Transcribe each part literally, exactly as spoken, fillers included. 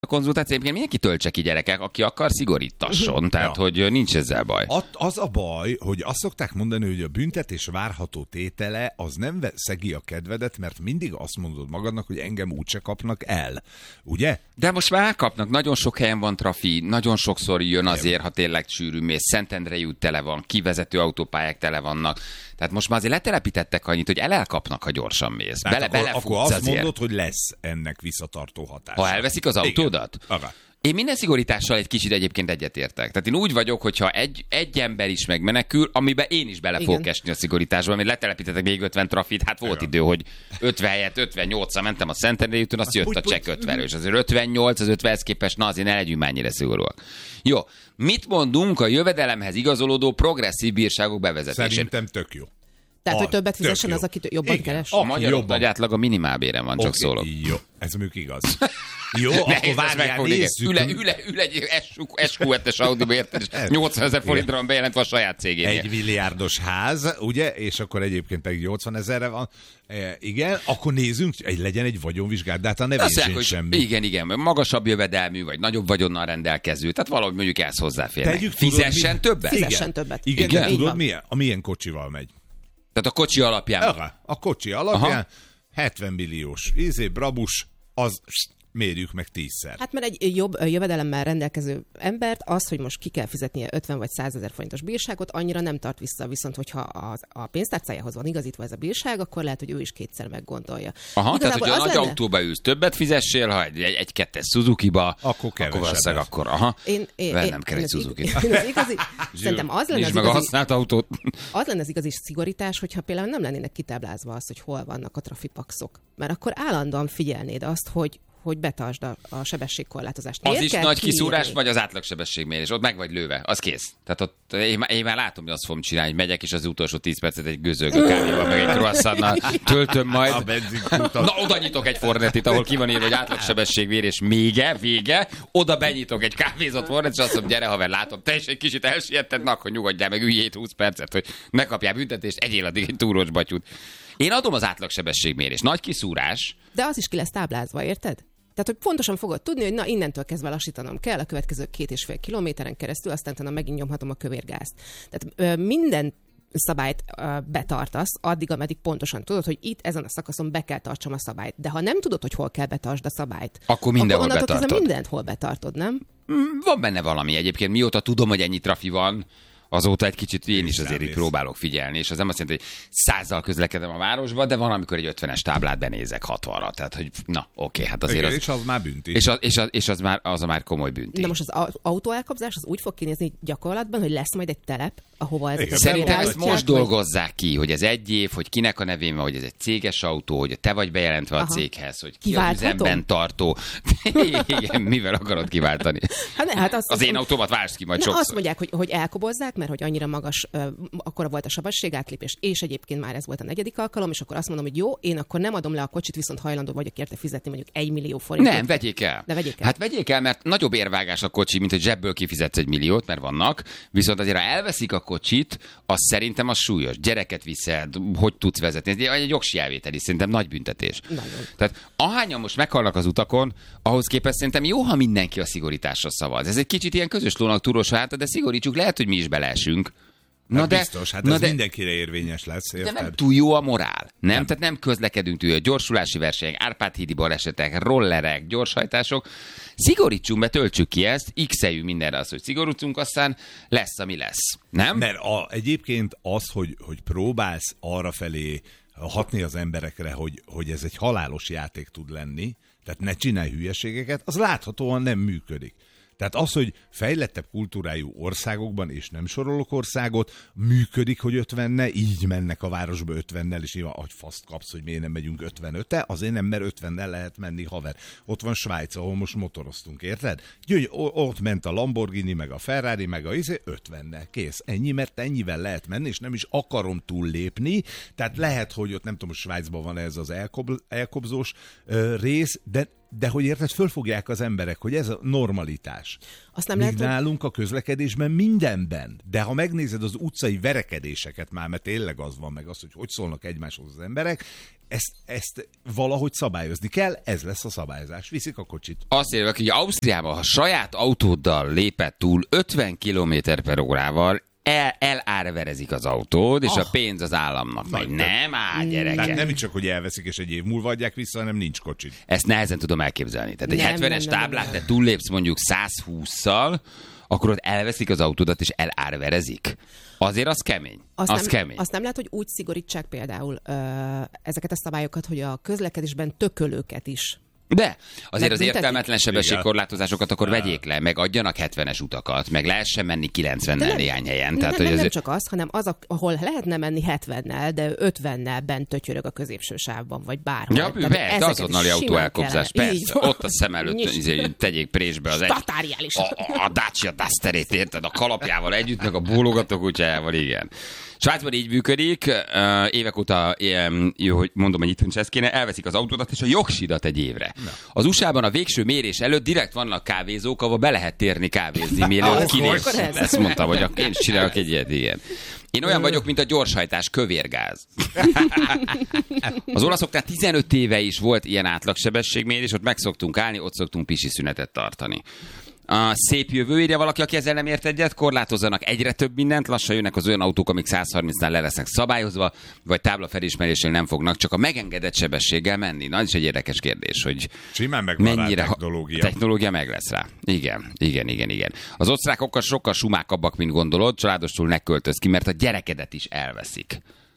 A konzultáció egyébként mindenki töltse ki, gyerekek, aki akar, szigorítasson, tehát ja. hogy nincs ezzel baj. Az a baj, hogy azt szokták mondani, hogy a büntetés várható tétele az nem szegi a kedvedet, mert mindig azt mondod magadnak, hogy engem úgyse kapnak el. Ugye? De most már kapnak, nagyon sok helyen van trafi, nagyon sokszor jön azért, ha tényleg sűrű mész, Szentendrei út tele van, kivezető autópályák tele vannak. Tehát most már azért letelepítettek annyit, hogy el elkapnak, ha gyorsan mész. Bele, akkor, akkor azt azért. mondod, hogy lesz ennek visszatartó hatása. Ha elveszik az autódat? Aga. Én minden szigorítással egy kicsit egyébként egyetértek. Tehát én úgy vagyok, hogyha egy, egy ember is megmenekül, amiben én is bele fogok esni a szigorításba, amit letelepítettek még ötven trafit, hát volt igen. idő, hogy ötven helyett ötvennyolcra mentem a Szentendrei úton, azt, azt jött puty, a csekk ötvenről, és azért ötvennyolc, az ötvenhez képest, na azért ne legyünk már ennyire szigorúak. Jó, mit mondunk a jövedelemhez igazolódó progresszív bírságok bevezetésén? Szerintem tök jó. Tehát, a, hogy többet fizessen az, aki jobban igen. keres? A magyarok nagy átlag a minimálbéren van, csak okay, szólok. Jó, ez mondjuk igaz. Jó, akkor várjál, nézzük. Ül, ül, ül egy es kú hetes Audiba, érted, és nyolcvanezer forintra van bejelentve a saját cégénél. Egy milliárdos ház, ugye, és akkor egyébként pedig nyolcvanezerre van. E, igen, akkor nézzünk, egy legyen egy vagyonvizsgálat, de hát a nevén semmi. Igen, igen, magasabb jövedelmű, vagy nagyobb vagyonnal rendelkező, tehát valahogy mondjuk ezt hozzáférnek. Tegyük, Fizessen tudod, többet? Fizessen többet. Igen, igen, de tudod, milyen, a milyen kocsival megy? Tehát a kocsi alapján. Aha, a kocsi alapján aha. hetven milliós izé, Brabus, az mérjük meg tízszer. Hát mert egy jobb jövedelemmel rendelkező embert az, hogy most ki kell fizetnie ötven vagy százezer forintos bírságot, annyira nem tart vissza, viszont hogyha az, a pénztárcájához van igazítva ez a bírság, akkor lehet, hogy ő is kétszer meggondolja. Aha, igazából tehát hogyha nagy lenne... autóba ülsz, többet fizessél, ha egy, egy, egy kettes Suzuki-ba, akkor kevesebbet. Akkor, aha, én, én, vennem kell egy Suzuki-t. Szerintem az lenne az meg igazi, a használt autót. Az lenne az igazi szigorítás, hogyha például nem lennének kitáblázva az, hogy hol vannak a trafipaxok. Mert akkor állandóan figyelnéd azt, hogy hogy betartsd a, a sebességkorlátozást. Az is nagy kiszúrás, vagy az átlagsebességmérés. Ott meg vagy lőve, az kész. Tehát ott én, én már látom, hogy azt fogom csinálni, hogy megyek, és az utolsó tíz percet egy gőzölgő kávéval, meg egy croissantnal töltöm majd. Na, oda nyitok egy Fornetit, ahol ki van írva, hogy átlagsebességmérés vége, vége. Oda benyitok egy kávézott Fornet, és azt mondom, gyere haver, látom, te is egy kicsit elsietted, na, akkor nyugodjál meg, ülj húsz percet, hogy ne kapjál büntetést, egyél addig egy túrós batyút. Én adom az átlagsebességmérés. Nagy kiszúrás. De az is ki lesz táblázva, érted? Tehát, hogy pontosan fogod tudni, hogy na, innentől kezdve lassítanom kell a következő két és fél kilométeren keresztül, aztán talán megint nyomhatom a kövérgázt. Tehát ö, minden szabályt ö, betartasz, addig, ameddig pontosan tudod, hogy itt ezen a szakaszon be kell tartsam a szabályt. De ha nem tudod, hogy hol kell betartsd a szabályt, akkor mindenhol akkor betartod. Mindenhol betartod, nem? Van benne valami egyébként. Mióta tudom, hogy ennyi trafi van, azóta egy kicsit én is azért így próbálok figyelni, és az nem azt jelenti, hogy százzal közlekedem a városba, de van, amikor egy ötvenes táblát benézek hatvanra. Tehát, hogy na, oké, hát azért az... És az már bünti. És az, és az, és az, már, az a már komoly bünti. De most az autóelkapzás az úgy fog kinézni gyakorlatban, hogy lesz majd egy telep, ahova ezek... Szerintem ezt most vagy... dolgozzák ki, hogy ez egy év, hogy kinek a nevén van, hogy ez egy céges autó, hogy te vagy bejelentve aha. a céghez, hogy ki az üzemben tartó. Igen, mivel akarod kiváltani? Hát ne, hát azt, az én autómat váltsd ki majd ne, sokszor. Azt mondják, hogy, hogy elkobozzák, mert hogy annyira magas, uh, akkora volt a sebességátlépés, és egyébként már ez volt a negyedik alkalom, és akkor azt mondom, hogy jó, én akkor nem adom le a kocsit, viszont hajlandó vagyok érte fizetni mondjuk egy millió forintot. Nem, vegyék el. De vegyék el. Hát vegyék el, mert nagyobb érvágás a kocsi, mint hogy zsebből kifizetsz egy milliót, mert vannak, viszont azért ha elveszik a kocsit, az szerintem az súlyos. Gyereket viszed, hogy tudsz vezetni. Ez egy jogsi elvétel is, szerintem nagy büntetés. Nagyon. Tehát ahányan most meghalnak az utakon, ahhoz képest szerintem jó, ha mindenki a szigorításra szavaz. Ez egy kicsit ilyen közös lónak túros háta, de szigorítsuk, lehet, hogy mi is beleesünk. Na hát de, biztos, hát na ez de, mindenkire érvényes lesz, érted? De nem túl jó a morál, nem? nem. Tehát nem közlekedünk túl, gyorsulási versenyek, Árpád-hídi balesetek, rollerek, gyorshajtások. Szigorítsunk be, töltsük ki ezt, x-eljünk mindenre azt, hogy szigorítsunk, aztán lesz, ami lesz. Nem? Mert a, egyébként az, hogy, hogy próbálsz arra felé hatni az emberekre, hogy, hogy ez egy halálos játék tud lenni, tehát ne csinálj hülyeségeket, az láthatóan nem működik. Tehát az, hogy fejlettebb kultúrájú országokban, és nem sorolok országot, működik, hogy ötvenne, így mennek a városba ötvennel, és nyilván, hogy faszt kapsz, hogy miért nem megyünk ötvenöt-e, azért nem, mert ötvennel lehet menni, haver. Ott van Svájc, ahol most motoroztunk, érted? Gyögy, ott ment a Lamborghini, meg a Ferrari, meg a izé, ötvennel, kész. Ennyi, mert ennyivel lehet menni, és nem is akarom túllépni, tehát lehet, hogy ott nem tudom, hogy Svájcban van ez az elkob, elkobzós uh, rész, de De hogy érted, fölfogják az emberek, hogy ez a normalitás. Azt nem Míg lehet, nálunk a közlekedésben mindenben. De ha megnézed az utcai verekedéseket már, mert tényleg az van, meg az, hogy hogy szólnak egymáshoz az emberek, ezt, ezt valahogy szabályozni kell, ez lesz a szabályozás. Viszik a kocsit. Azt érve, hogy Ausztriában, ha saját autóddal lépett túl ötven kilométer per órával, El, elárverezik az autód, és oh. a pénz az államnak megy. Nem áll, gyerekek. Tehát nem csak, hogy elveszik, és egy év múlva adják vissza, hanem nincs kocsid. Ezt nehezen tudom elképzelni. Tehát egy nem, hetvenes nem, nem, táblát, nem. te túllépsz mondjuk száz hússzal, akkor ott elveszik az autódat, és elárverezik. Azért az kemény. Azt az nem, kemény. Azt nem lehet, hogy úgy szigorítsák például ö, ezeket a szabályokat, hogy a közlekedésben tökölőket is. De azért az Megbüntetik? értelmetlen sebességkorlátozásokat akkor vegyék le, meg adjanak hetvenes utakat, meg lehessen menni kilencvennel néhány helyen. Nem, Tehát, nem, hogy nem azért... csak az, hanem az, ahol lehetne menni hetvennel, de ötvennel bent tötyörög a középső sávban, vagy bárhol. Ja, persze, azonnali autóelkobzás. Persze, ott a szem előtt izé, tegyék présbe az egy... Statáriális. A, a Dacia Dusterét, érted? A kalapjával együtt, meg a bólogató kutyájával, igen. Svájcban így működik, uh, évek óta, um, jó, hogy mondom, hogy itt ez kéne, elveszik az autódat és a jogsidat egy évre. Na. Az u es á-ban a végső mérés előtt direkt vannak kávézók, ahol be lehet térni kávézni, mielőtt kilépsz. Ezt mondtam, hogy én is csinálok egy ilyet, igen. Én olyan vagyok, mint a gyorshajtás, kövérgáz. Az olaszoknál tizenöt éve is volt ilyen átlagsebességmérés, ott meg szoktunk állni, ott szoktunk pisi szünetet tartani. A szép jövő, írja valaki, aki ezzel nem ért egyet, korlátozzanak egyre több mindent, lassan jönnek az olyan autók, amik száz harmincnál le lesznek szabályozva, vagy táblafelismerésnél nem fognak csak a megengedett sebességgel menni. Na, ez is egy érdekes kérdés, hogy simán megvan mennyire rá technológia. Ha, technológia meg lesz rá. Igen, igen, igen, igen. Az osztrákokkal sokkal sumákabbak, mint gondolod, családostul ne költöz ki, mert a gyerekedet is elveszik.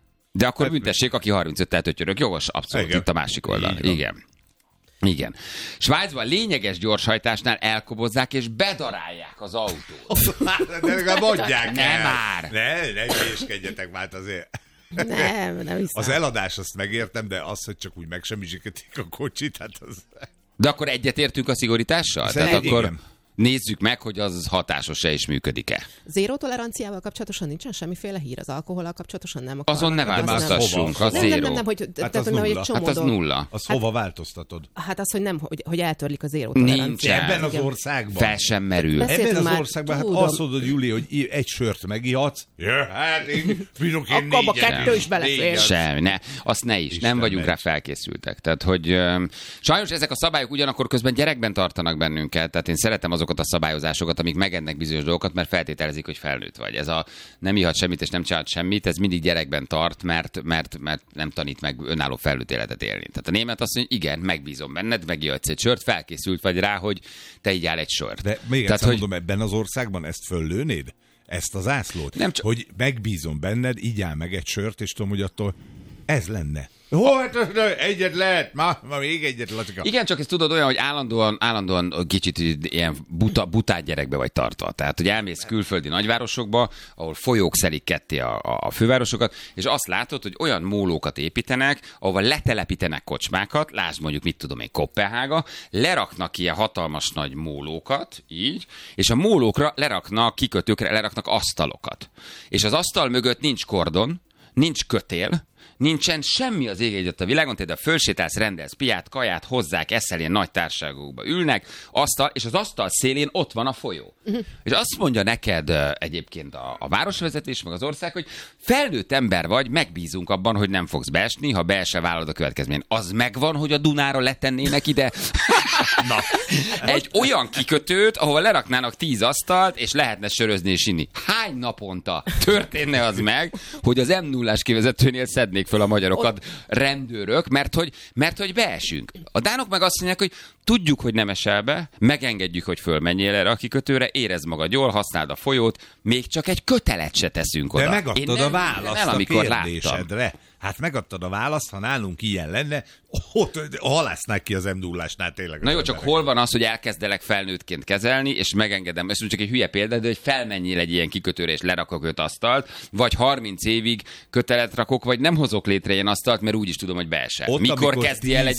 De akkor hát, büntessék, aki harmincöttel tötyörök. Jogos, abszolút, igen. Itt a másik oldal. Igen. Igen. Svájcban lényeges gyorshajtásnál elkobozzák és bedarálják az autót. De legalább adják Nem el. már. Ne, ne hülyéskedjetek már azért. Nem, nem hiszem. Az eladás azt megértem, de az, hogy csak úgy megsemmisítik a kocsit, hát az... De akkor egyetértünk a szigorítással? Szerintem Tehát akkor igen. nézzük meg, hogy az hatásos-e és működik-e. Zéró toleranciával kapcsolatosan nincsen semmiféle hír, az alkohollal kapcsolatosan nem akarnak. Azon ne Az nem- változtassunk, az Nem, nem, zéró. nem, nem, hogy, Hát tehát, az hogy egy nulla. csomó Hát az dolog- nulla. Az hova változtatod? Hát az, hogy nem, hogy, hogy eltörlik a zéró toleranciát. Nincsen. Ebben az Igen. országban? Fel sem merül. Beszél- Ebben az már országban, hát tudom. azt mondod, Júli, hogy i- egy sört megihatsz. Ja, hát én bírok én Akkor abba négyet. kettő is belefér. Négyet. Semmi, ne, azt ne is, Isten nem vagyunk megy. rá felkészültek. Tehát, hogy öm, sajnos ezek a szabályok ugyanakkor közben gyerekben tartanak bennünket, tehát én szeretem azokat a szabályozásokat, amik megednek bizonyos dolgokat, mert feltételezik, hogy felnőtt vagy. Ez a nem ihat semmit és nem csinált semmit, ez mindig gyerekben tart, mert, mert, mert nem tanít meg önálló felnőtt életet élni. Tehát a német azt mondja, igen, megbízom benned, megihatsz egy sört, felkészült vagy rá, hogy te így áll egy sört. De még Tehát, egyszer hogy mondom, ebben az országban ezt föllőnéd? Ezt az ászlót? Nem csak- Hogy megbízom benned, így áll meg egy sört, és tudom, hogy attól ez lenne. Hó, hát egyet lehet, ma, ma még egyet, Lacika. igen, csak ezt tudod olyan, hogy állandóan, állandóan kicsit ilyen buta, butát gyerekbe vagy tartva. Tehát, hogy elmész külföldi nagyvárosokba, ahol folyók szelik ketté a, a, a fővárosokat, és azt látod, hogy olyan mólókat építenek, ahol letelepítenek kocsmákat, lásd mondjuk, mit tudom én, Koppenhága, leraknak ilyen hatalmas nagy mólókat, így, és a mólókra leraknak, kikötőkre leraknak asztalokat. És az asztal mögött nincs kordon, nincs kötél, nincsen semmi az ég egyet a világon, tehát fölsétálsz, rendelsz piát, kaját, hozzák, eszel, ilyen nagy társaságokba ülnek, asztal, és az asztal szélén ott van a folyó. Uh-huh. És azt mondja neked uh, egyébként a, a városvezetés, meg az ország, hogy felnőtt ember vagy, megbízunk abban, hogy nem fogsz beesni, ha beesel, vállalod a következményt. Az megvan, hogy a Dunára letennének ide Na. egy olyan kikötőt, ahol leraknának tíz asztalt, és lehetne sörözni és inni. Hány naponta történne az meg, hogy az em nullás kivezetőnél szednék föl a magyarokat rendőrök, mert hogy, mert hogy beesünk. A dánok meg azt mondják, hogy tudjuk, hogy nem esel be, megengedjük, hogy fölmenjél erre a kikötőre, érezd magad jól, használd a folyót, még csak egy kötelet se teszünk oda. De megadtad nem, a választ el, a amikor kérdésedre. láttam. Hát megadtad a választ, ha nálunk ilyen lenne, ott halásznák ki az em nullásnál tényleg. Na jó, csak hol van az, hogy elkezdelek felnőttként kezelni, és megengedem, ez csak egy hülye példa, de hogy felmenjél egy ilyen kikötőre, és lerakok öt asztalt, vagy harminc évig kötelet rakok, vagy nem hozok létre ilyen asztalt, mert úgy is tudom, hogy beesel. Ott, Mikor amikor kezdi el egy...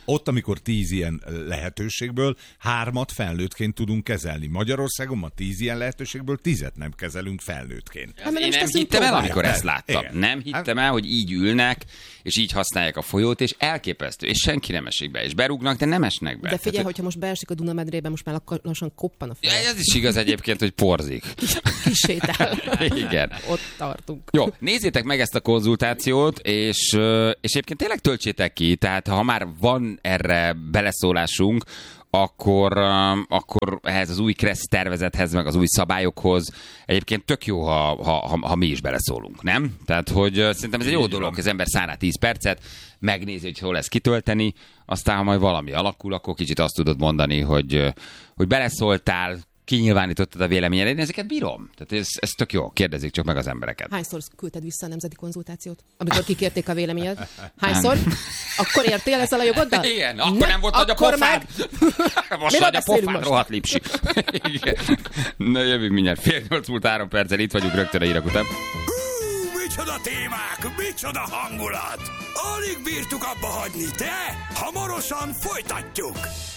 Ott, amikor tíz ilyen lehetőségből hármat felnőttként tudunk kezelni. Magyarországon ma tíz ilyen lehetőségből tízet nem kezelünk felnőttként. Hát, én nem hittem el, amikor ezt láttam. Igen. Nem hittem el, hogy így ülnek, és így használják a folyót, és elképesztő, és senki nem esik be, és berúgnak, de nem esnek be. De figyelj, hogyha most beesik a Dunamedrében, most már lassan koppan a fel. Ja, ez is igaz egyébként, hogy porzik. Kisétál. Igen. Ott tartunk. Jó, nézzétek meg ezt a konzultációt, és, és egyébként tényleg töltsétek ki, tehát ha már van erre beleszólásunk, akkor, akkor ehhez az új Kressz tervezethez, meg az új szabályokhoz egyébként tök jó, ha, ha, ha, ha mi is beleszólunk, nem? Tehát, hogy szerintem ez egy jó dolog, hogy az ember száll rá tíz percet, megnézi, hogy hol lesz kitölteni, aztán, ha majd valami alakul, akkor kicsit azt tudod mondani, hogy, hogy beleszóltál, kinyilvánítottad a véleményed, én ezeket bírom. Tehát ez, ez tök jó, kérdezzük csak meg az embereket. Hányszor küldted vissza a nemzeti konzultációt, amikor kikérték a véleményed? Hányszor? Akkor értél ezzel a jogoddal? Igen, akkor ne, nem volt nagy a pofád. Most nagy a pofád, rohadt lipsi. Na jövünk mindjárt, fél nyolc múlt három perccel, itt vagyunk rögtön a hírek után. Micsoda témák, micsoda hangulat! Alig bírtuk abba hagyni, de hamarosan folytatjuk!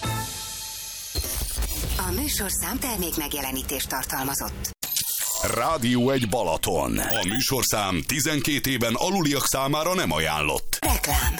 A műsorszám termék megjelenítést tartalmazott. Rádió egy Balaton. A műsorszám tizenkét éven aluliak számára nem ajánlott. Reklám.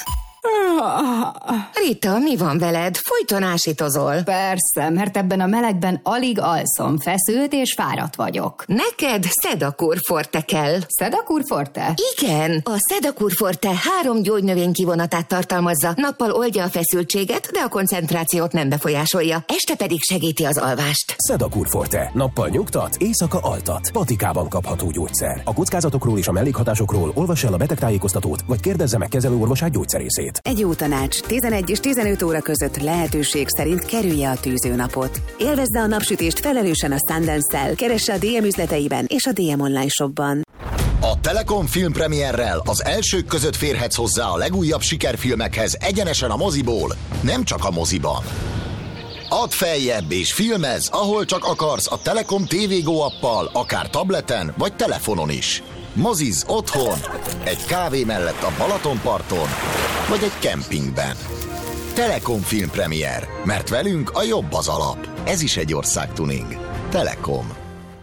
Rita, mi van veled? Folyton ásítozol. Persze, mert ebben a melegben alig alszom, feszült és fáradt vagyok. Neked Sedakur Forte kell. Sedakur Forte? Igen, a Sedakur Forte három gyógynövény kivonatát tartalmazza. Nappal oldja a feszültséget, de a koncentrációt nem befolyásolja. Este pedig segíti az alvást. Sedakur Forte. Nappal nyugtat, éjszaka altat. Patikában kapható gyógyszer. A kockázatokról és a mellékhatásokról olvassa el a betegtájékoztatót, vagy kérdezze meg kezelőorvosát gyógyszerészét. Egy jó tanács, tizenegy és tizenöt óra között lehetőség szerint kerülje a tűzőnapot. Élvezze a napsütést felelősen a Sundance-szel, keresse a dé em üzleteiben és a dé em online shopban. A Telekom filmpremierrel az elsők között férhetsz hozzá a legújabb sikerfilmekhez egyenesen a moziból, nem csak a moziban. Add feljebb és filmezz, ahol csak akarsz a Telekom té vé Go appal, akár tableten vagy telefonon is. Moziz otthon, egy kávé mellett a Balatonparton, vagy egy kempingben. Telekom filmpremier, mert velünk a jobb az alap. Ez is egy országtuning. Telekom.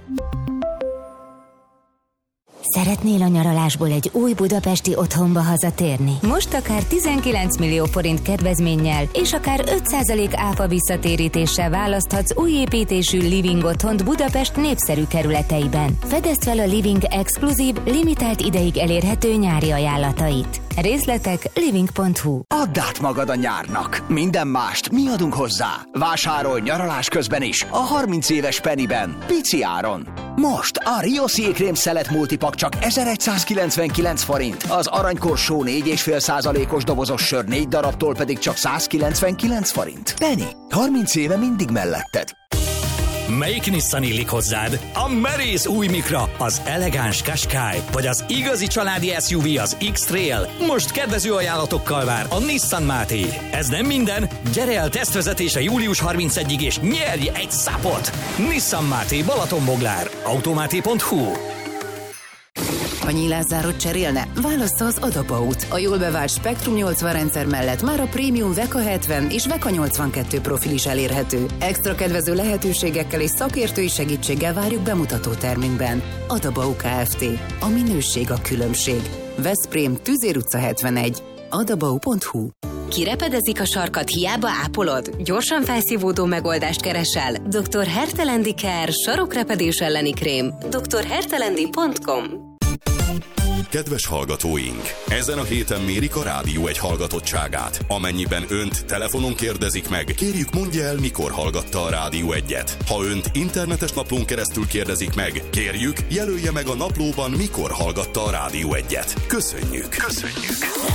Szeretnél a nyaralásból egy új budapesti otthonba hazatérni? Most akár tizenkilenc millió forint kedvezménnyel és akár öt százalék áfa visszatérítéssel választhatsz új építésű living otthont Budapest népszerű kerületeiben. Fedezd fel a Living exkluzív, limitált ideig elérhető nyári ajánlatait. Részletek living pont hu. Add át magad a nyárnak. Minden mást mi adunk hozzá. Vásárolj nyaralás közben is a harminc éves Pennyben, pici áron. Most a Rios jégkrém szelet multipak csak ezerszázkilencvenkilenc forint, az aranykorsó négy egész öt százalékos dobozos sör négy darabtól pedig csak százkilencvenkilenc forint. Penny, harminc éve mindig melletted. Melyik Nissan illik hozzád? A merész új Micra, az elegáns Qashqai, vagy az igazi családi es u vé, az X-Trail? Most kedvező ajánlatokkal vár a Nissan Máté. Ez nem minden, gyere el tesztvezetése július harmincegyedikéig és nyerj egy szápot! Nissan Máté Balatonboglár. automáté pont hu. Ha nyílászárót cserélne? Válassza az Adabaut. A jól bevált Spektrum nyolcvan rendszer mellett már a prémium Veka hetven és Veka nyolcvankettő profil is elérhető. Extra kedvező lehetőségekkel és szakértői segítséggel várjuk bemutató termünkben. Adabau Kft. A minőség a különbség. Veszprém, Tüzér utca hetvenegy. adabau pont hu. Kirepedezik a sarkad, hiába ápolod? Gyorsan felszívódó megoldást keresel? doktor Hertelendi Care sarokrepedés elleni krém. doktor hertelendi pont com. Kedves hallgatóink! Ezen a héten mérik a Rádió egy hallgatottságát. Amennyiben önt telefonon kérdezik meg, kérjük mondja el, mikor hallgatta a Rádió egyet. Ha önt internetes naplón keresztül kérdezik meg, kérjük, jelölje meg a naplóban, mikor hallgatta a Rádió egyet. Köszönjük! Köszönjük!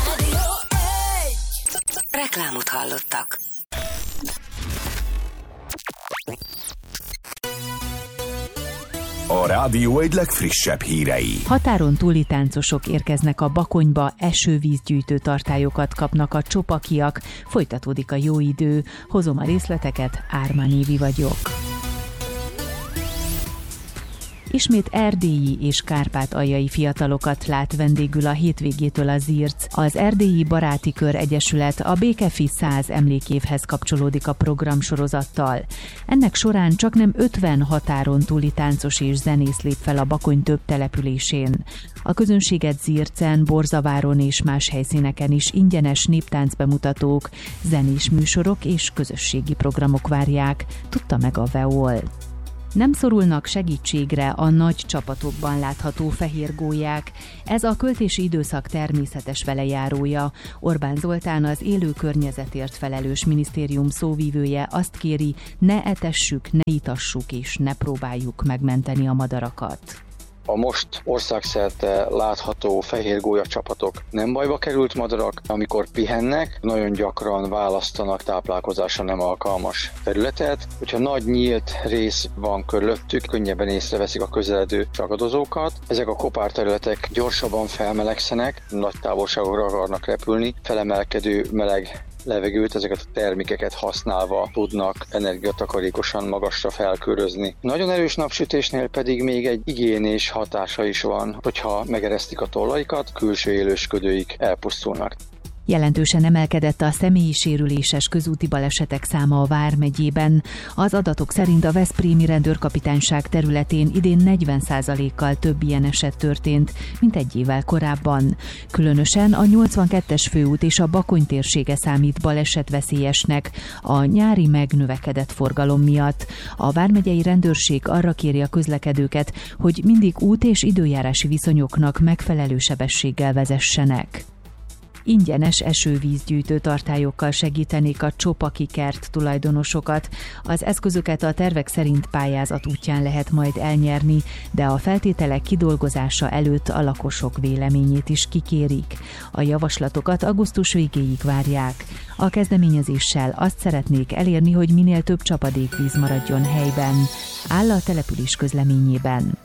Reklámot hallottak. A Rádió egy legfrissebb hírei. Határon túli táncosok érkeznek a Bakonyba, esővízgyűjtő tartályokat kapnak a csopakiak, folytatódik a jó idő. Hozom a részleteket, Ármán Évi vagyok. Ismét erdélyi és kárpátaljai fiatalokat lát vendégül a hétvégétől a Zirc. Az Erdélyi Baráti Kör Egyesület a Békefi száz emlékévhez kapcsolódik a programsorozattal. Ennek során csaknem ötven határon túli táncos és zenész lép fel a Bakony több településén. A közönséget Zircen, Borzaváron és más helyszíneken is ingyenes néptáncbemutatók, zenés műsorok és közösségi programok várják, tudta meg a Veol. Nem szorulnak segítségre a nagy csapatokban látható fehér gólyák. Ez a költési időszak természetes velejárója. Orbán Zoltán, az élő környezetért felelős minisztérium szóvívője azt kéri, ne etessük, ne itassuk és ne próbáljuk megmenteni a madarakat. A most országszerte látható fehér gólya csapatok nem bajba került madarak, amikor pihennek, nagyon gyakran választanak táplálkozásra nem alkalmas területet. Hogyha nagy nyílt rész van körülöttük, könnyebben észreveszik a közeledő ragadozókat. Ezek a kopárterületek gyorsabban felmelegszenek, nagy távolságokra akarnak repülni, felemelkedő meleg levegőt, ezeket a termékeket használva tudnak energiatakarékosan magasra felkörözni. Nagyon erős napsütésnél pedig még egy igénés hatása is van, hogyha megeresztik a tollaikat, külső élősködőik elpusztulnak. Jelentősen emelkedett a személyi sérüléses közúti balesetek száma a Vármegyében. Az adatok szerint a veszprémi rendőrkapitányság területén idén negyven százalékkal több ilyen eset történt, mint egy évvel korábban. Különösen a nyolcvankettes főút és a Bakony térsége számít balesetveszélyesnek a nyári megnövekedett forgalom miatt. A vármegyei rendőrség arra kéri a közlekedőket, hogy mindig út- és időjárási viszonyoknak megfelelő sebességgel vezessenek. Ingyenes esővízgyűjtő tartályokkal segítenék a Csopaki kert tulajdonosokat. Az eszközöket a tervek szerint pályázat útján lehet majd elnyerni, de a feltételek kidolgozása előtt a lakosok véleményét is kikérik. A javaslatokat augusztus végéig várják. A kezdeményezéssel azt szeretnék elérni, hogy minél több csapadékvíz maradjon helyben, áll a település közleményében.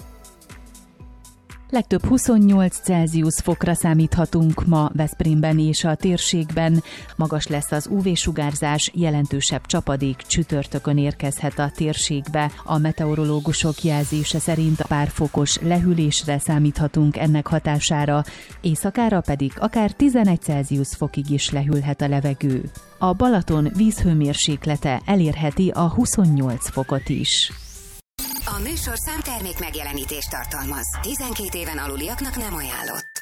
Legtöbb huszonnyolc Celsius fokra számíthatunk ma Veszprémben és a térségben. Magas lesz az ú vé-sugárzás, jelentősebb csapadék csütörtökön érkezhet a térségbe. A meteorológusok jelzése szerint a pár fokos lehűlésre számíthatunk ennek hatására, éjszakára pedig akár tizenegy Celsius fokig is lehűlhet a levegő. A Balaton vízhőmérséklete elérheti a huszonnyolc fokot is. A műsorszám termék megjelenítést tartalmaz. tizenkét éven aluliaknak nem ajánlott.